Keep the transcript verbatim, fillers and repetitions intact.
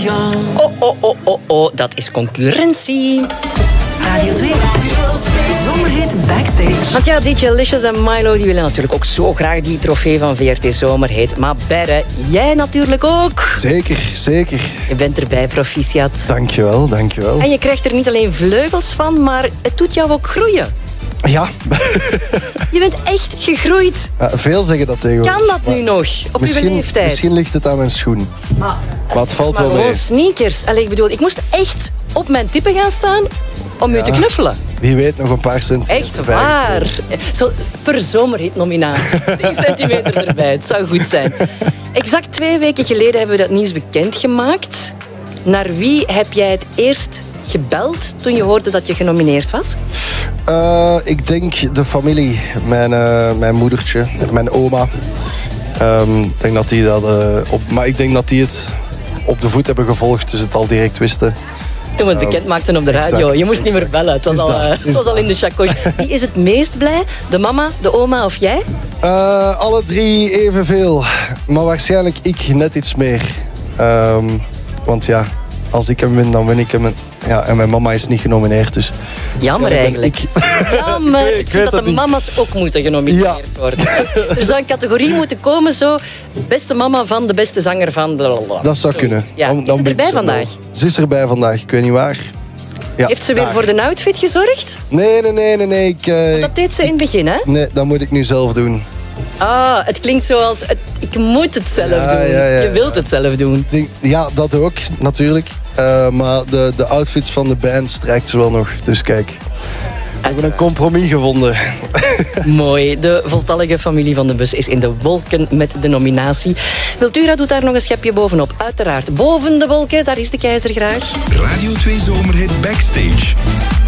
Oh, oh, oh, oh, oh, dat is concurrentie. Radio twee. Zomerhit Backstage. Want ja, D J Licious en Milo die willen natuurlijk ook zo graag die trofee van V R T Zomerhit. Maar Berre, jij natuurlijk ook. Zeker, zeker. Je bent erbij, proficiat. Dankjewel, dankjewel. En je krijgt er niet alleen vleugels van, maar het doet jou ook groeien. Ja. Je bent echt gegroeid. Ja, veel zeggen dat tegenwoordig. Kan dat nu nog, op misschien, uw leeftijd? Misschien ligt het aan mijn schoen. Maar, maar het valt maar wel mee. gewoon sneakers. Allee, ik bedoel, ik moest echt op mijn tippen gaan staan om ja, u te knuffelen. Wie weet nog een paar centimeter. Echt waar. Zo, per zomerhit-nominatie. tien centimeter erbij. Het zou goed zijn. Exact twee weken geleden hebben we dat nieuws bekendgemaakt. Naar wie heb jij het eerst gebeld toen je hoorde dat je genomineerd was? Uh, ik denk de familie. Mijn, uh, mijn moedertje, mijn oma. Um, ik denk dat die dat, uh, op, maar ik denk dat die het op de voet hebben gevolgd, dus het al direct wisten. Toen we het bekend maakten op de radio. Exact, je moest exact. niet meer bellen. Het was, al, uh, het was al in de chakos. Wie is het meest blij? De mama, de oma of jij? Uh, alle drie evenveel. Maar waarschijnlijk ik net iets meer. Um, want ja, als ik hem win, dan win ik hem. Ja, en mijn mama is niet genomineerd, dus... Jammer eigenlijk. Ik... Jammer. Ik, ik vind dat, dat de mama's ook moesten genomineerd ja. worden. Er zou een categorie moeten komen, zo... Beste mama van de beste zanger van... Blablabla. Dat zou kunnen. Ja. Dan, is dan ze erbij vandaag? Ze is erbij vandaag, ik weet niet waar. Ja, Heeft ze weer daar. voor de outfit gezorgd? Nee, nee, nee, nee. nee. Ik, uh, dat deed ze in het begin, hè? Nee, dat moet ik nu zelf doen. Ah, het klinkt zoals... Het, ik moet het zelf ja, doen. Ja, ja. Je wilt het zelf doen. Ja, dat ook, natuurlijk. Uh, maar de, de outfits van de band strijkt ze wel nog. Dus kijk, we hebben een compromis gevonden. Mooi. De voltallige familie van de bus is in de wolken met de nominatie. Wiltura doet daar nog een schepje bovenop. Uiteraard boven de wolken, daar is de keizer graag. Radio twee Zomerhit Backstage.